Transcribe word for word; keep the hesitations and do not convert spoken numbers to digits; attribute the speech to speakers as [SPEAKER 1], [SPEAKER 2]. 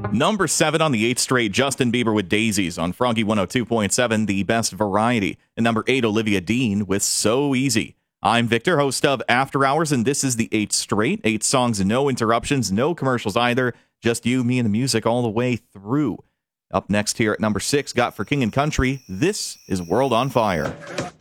[SPEAKER 1] Number seven on the eighth straight, Justin Bieber with Daisies on Froggy one oh two point seven, the best variety. And number eight, Olivia Dean with So Easy. I'm Victor, host of After Hours, and this is the eighth straight. Eight songs, no interruptions, no commercials either. Just you, me, and the music all the way through. Up next here at number six, got for King and Country, this is World on Fire.